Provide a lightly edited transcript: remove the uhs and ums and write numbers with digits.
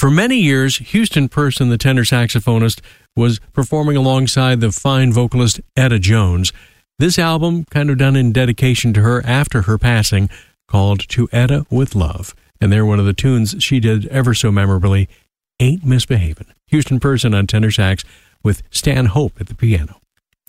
For many years, Houston Person, the tenor saxophonist, was performing alongside the fine vocalist Etta Jones. This album, kind of done in dedication to her after her passing, called To Etta with Love. And they're one of the tunes she did ever so memorably, Ain't Misbehavin'. Houston Person on tenor sax with Stan Hope at the piano.